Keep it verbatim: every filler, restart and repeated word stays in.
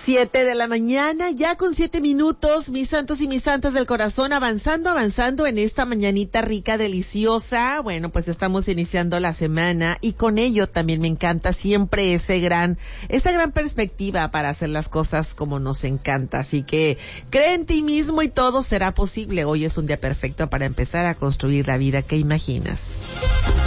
Siete de la mañana, ya con siete minutos, mis santos y mis santas del corazón, avanzando, avanzando en esta mañanita rica, deliciosa. Bueno, pues estamos iniciando la semana y con ello también me encanta siempre ese gran, esa gran perspectiva para hacer las cosas como nos encanta. Así que cree en ti mismo y todo será posible. Hoy es un día perfecto para empezar a construir la vida que imaginas.